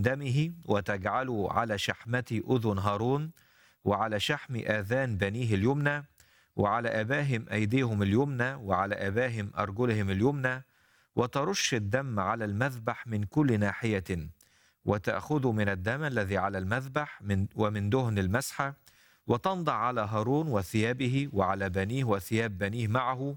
دمه وتجعله على شحمة أذن هارون وعلى شحم آذان بنيه اليمنى وعلى أباهم أيديهم اليمنى وعلى أباهم أرجلهم اليمنى، وترش الدم على المذبح من كل ناحية، وتأخذ من الدم الذي على المذبح ومن دهن المسحة، وتنضع على هارون وثيابه وعلى بنيه وثياب بنيه معه،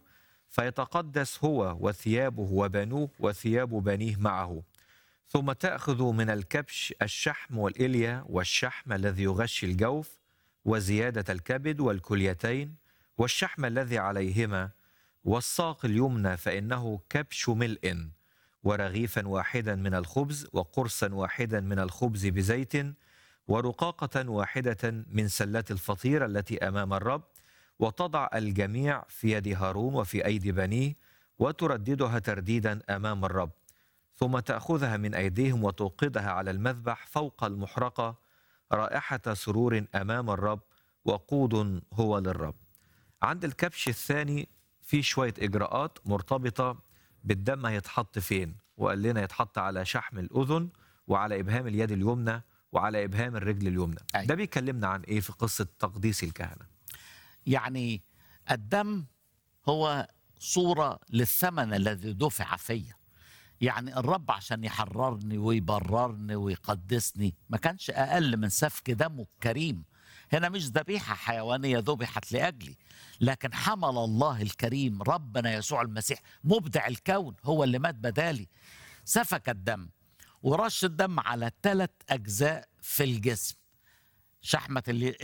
فيتقدس هو وثيابه وبنوه وثياب بنيه معه. ثم تأخذ من الكبش الشحم والإلية والشحم الذي يغشي الجوف وزيادة الكبد والكليتين والشحم الذي عليهما والساق اليمنى، فإنه كبش ملء، ورغيفا واحدا من الخبز وقرصا واحدا من الخبز بزيت ورقاقة واحدة من سلات الفطير التي أمام الرب، وتضع الجميع في يد هارون وفي أيدي بنيه وترددها ترديدا أمام الرب، ثم تأخذها من أيديهم وتوقدها على المذبح فوق المحرقة رائحة سرور أمام الرب، وقود هو للرب. عند الكبش الثاني في شوية إجراءات مرتبطة بالدم هيتحط فين، وقال لنا يتحط على شحم الأذن وعلى إبهام اليد اليمنى وعلى إبهام الرجل اليمنى. ده بيكلمنا عن إيه في قصة تقديس الكهنة؟ يعني الدم هو صورة للثمن الذي دفع فيا. يعني الرب عشان يحررني ويبررني ويقدسني ما كانش أقل من سفك دمه الكريم. هنا مش ذبيحة حيوانية ذبحت لأجلي، لكن حمل الله الكريم ربنا يسوع المسيح مبدع الكون هو اللي مات بدالي، سفك الدم ورش الدم على 3 أجزاء في الجسم: شحمة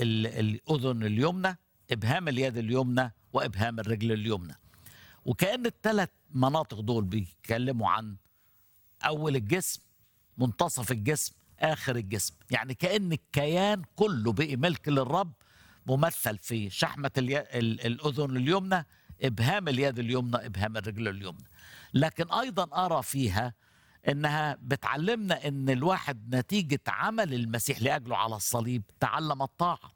الأذن اليمنى، إبهام اليد اليمنى، وإبهام الرجل اليمنى. وكأن ال3 مناطق دول بيتكلموا عن أول الجسم، منتصف الجسم، آخر الجسم. يعني كأن الكيان كله بقي ملك للرب، ممثل في شحمة الأذن اليمنى، إبهام اليد اليمنى، إبهام الرجل اليمنى. لكن أيضا أرى فيها إنها بتعلمنا إن الواحد نتيجة عمل المسيح لأجله على الصليب تعلم الطاعة،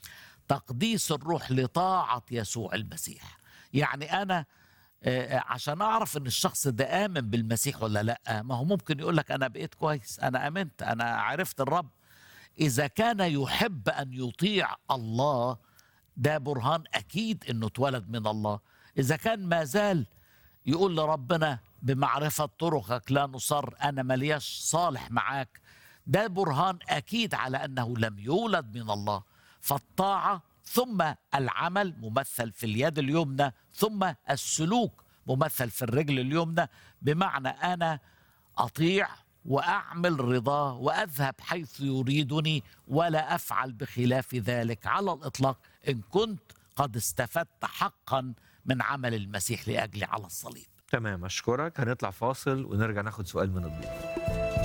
تقديس الروح لطاعة يسوع المسيح. يعني أنا عشان أعرف إن الشخص ده آمن بالمسيح ولا لأ، ما هو ممكن يقول لك أنا بقيت كويس، أنا آمنت، أنا عرفت الرب. إذا كان يحب أن يطيع الله ده برهان أكيد إنه اتولد من الله. إذا كان ما زال يقول لربنا بمعرفة طرقك لا نصر، أنا ملياش صالح معاك، ده برهان أكيد على أنه لم يولد من الله. فالطاعة ثم العمل ممثل في اليد اليمنى، ثم السلوك ممثل في الرجل اليمنى، بمعنى أنا أطيع وأعمل رضاه وأذهب حيث يريدني ولا أفعل بخلاف ذلك على الإطلاق، إن كنت قد استفدت حقا من عمل المسيح لأجلي على الصليب. تمام، أشكرك. هنطلع فاصل ونرجع ناخد سؤال من الضيوف.